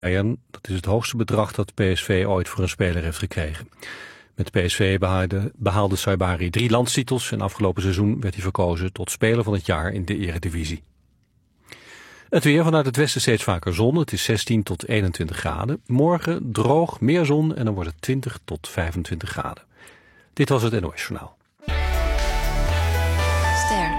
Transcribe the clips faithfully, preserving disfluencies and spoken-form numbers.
Dat is het hoogste bedrag dat P S V ooit voor een speler heeft gekregen. Met P S V behaalde, behaalde Saibari drie landstitels en afgelopen seizoen werd hij verkozen tot speler van het jaar in de Eredivisie. Het weer: vanuit het westen steeds vaker zon. Het is zestien tot eenentwintig graden. Morgen droog, meer zon en dan wordt het twintig tot vijfentwintig graden. Dit was het N O S Journaal. Ster.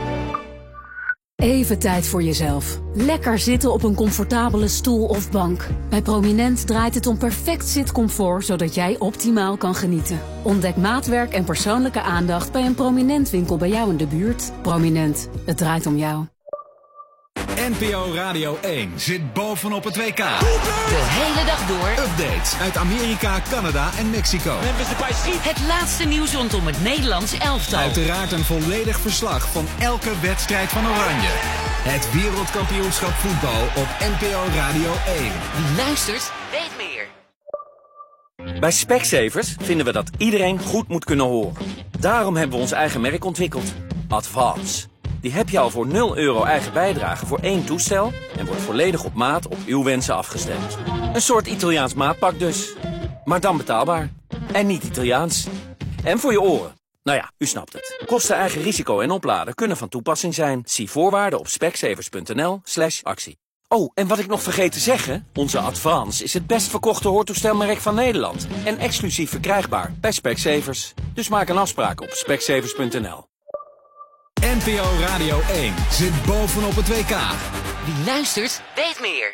Even tijd voor jezelf. Lekker zitten op een comfortabele stoel of bank. Bij Prominent draait het om perfect zitcomfort, zodat jij optimaal kan genieten. Ontdek maatwerk en persoonlijke aandacht bij een Prominent winkel bij jou in de buurt. Prominent, het draait om jou. N P O Radio één zit bovenop het W K. De hele dag door. Updates uit Amerika, Canada en Mexico. Het laatste nieuws rondom het Nederlands elftal. Uiteraard een volledig verslag van elke wedstrijd van Oranje. Het wereldkampioenschap voetbal op N P O Radio één. Wie luistert, weet meer. Bij Specsavers vinden we dat iedereen goed moet kunnen horen. Daarom hebben we ons eigen merk ontwikkeld. Advance. Die heb je al voor nul euro eigen bijdrage voor één toestel en wordt volledig op maat op uw wensen afgestemd. Een soort Italiaans maatpak dus. Maar dan betaalbaar. En niet Italiaans. En voor je oren. Nou ja, u snapt het. Kosten, eigen risico en opladen kunnen van toepassing zijn. Zie voorwaarden op specsavers.nl slash actie. Oh, en wat ik nog vergeet te zeggen. Onze Advance is het best verkochte hoortoestelmerk van Nederland. En exclusief verkrijgbaar bij Specsavers. Dus maak een afspraak op specsavers punt n l. N P O Radio één zit bovenop het W K. Wie luistert, weet meer.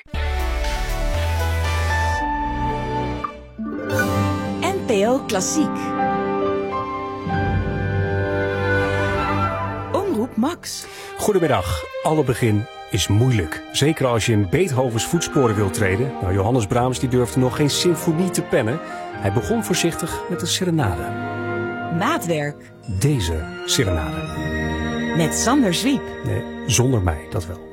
N P O Klassiek. Omroep Max. Goedemiddag. Alle begin is moeilijk. Zeker als je in Beethovens voetsporen wilt treden. Nou, Johannes Brahms die durfde nog geen symfonie te pennen. Hij begon voorzichtig met een serenade. Maatwerk. Deze serenade. Met Sander Zwiep. Nee, zonder mij, dat wel.